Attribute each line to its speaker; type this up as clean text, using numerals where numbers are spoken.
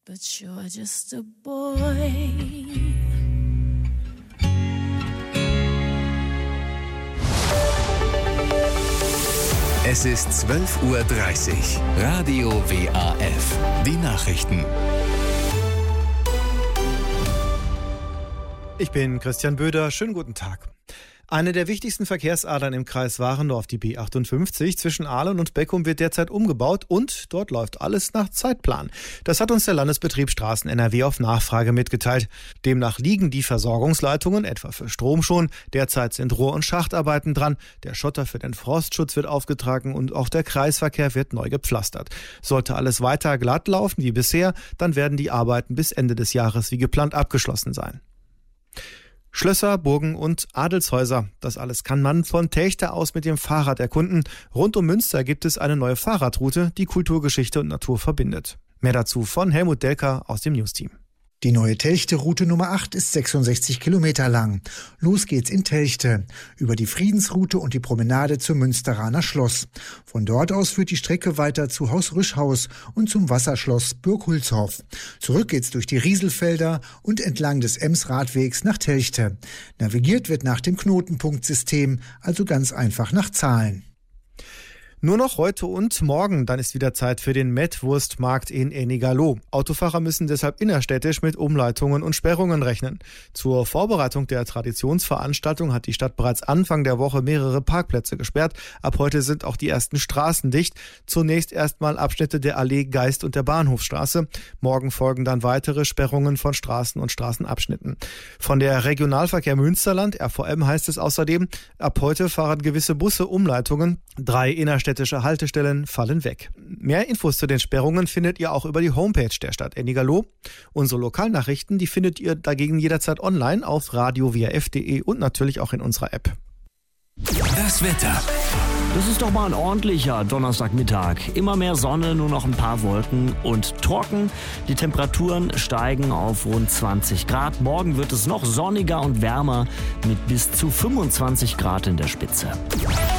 Speaker 1: but you're just a boy.
Speaker 2: Es ist 12:30 Uhr. Radio WAF. Die Nachrichten.
Speaker 3: Ich bin Christian Böder. Schönen guten Tag. Eine der wichtigsten Verkehrsadern im Kreis Warendorf, die B58 zwischen Aalen und Beckum, wird derzeit umgebaut und dort läuft alles nach Zeitplan. Das hat uns der Landesbetrieb Straßen NRW auf Nachfrage mitgeteilt. Demnach liegen die Versorgungsleitungen, etwa für Strom schon. Derzeit sind Rohr- und Schachtarbeiten dran. Der Schotter für den Frostschutz wird aufgetragen und auch der Kreisverkehr wird neu gepflastert. Sollte alles weiter glatt laufen wie bisher, dann werden die Arbeiten bis Ende des Jahres wie geplant abgeschlossen sein. Schlösser, Burgen und Adelshäuser. Das alles kann man von Telchte aus mit dem Fahrrad erkunden. Rund um Münster gibt es eine neue Fahrradroute, die Kulturgeschichte und Natur verbindet. Mehr dazu von Helmut Delker aus dem Newsteam.
Speaker 4: Die neue Telchte-Route Nummer 8 ist 66 Kilometer lang. Los geht's in Telchte, über die Friedensroute und die Promenade zum Münsteraner Schloss. Von dort aus führt die Strecke weiter zu Haus Rischhaus und zum Wasserschloss Burghulshoff. Zurück geht's durch die Rieselfelder und entlang des Ems-Radwegs nach Telchte. Navigiert wird nach dem Knotenpunktsystem, also ganz einfach nach Zahlen.
Speaker 3: Nur noch heute und morgen, dann ist wieder Zeit für den Mettwurstmarkt in Ennigerloh. Autofahrer müssen deshalb innerstädtisch mit Umleitungen und Sperrungen rechnen. Zur Vorbereitung der Traditionsveranstaltung hat die Stadt bereits Anfang der Woche mehrere Parkplätze gesperrt. Ab heute sind auch die ersten Straßen dicht. Zunächst erstmal Abschnitte der Allee Geist und der Bahnhofstraße. Morgen folgen dann weitere Sperrungen von Straßen und Straßenabschnitten. Von der Regionalverkehr Münsterland, RVM heißt es außerdem, ab heute fahren gewisse Busse Umleitungen. 3 innerstädtische Haltestellen fallen weg. Mehr Infos zu den Sperrungen findet ihr auch über die Homepage der Stadt Ennigerloh. Unsere Lokalnachrichten, die findet ihr dagegen jederzeit online auf radiowaf.de und natürlich auch in unserer App.
Speaker 2: Das Wetter.
Speaker 5: Das ist doch mal ein ordentlicher Donnerstagmittag. Immer mehr Sonne, nur noch ein paar Wolken und trocken. Die Temperaturen steigen auf rund 20 Grad. Morgen wird es noch sonniger und wärmer mit bis zu 25 Grad in der Spitze.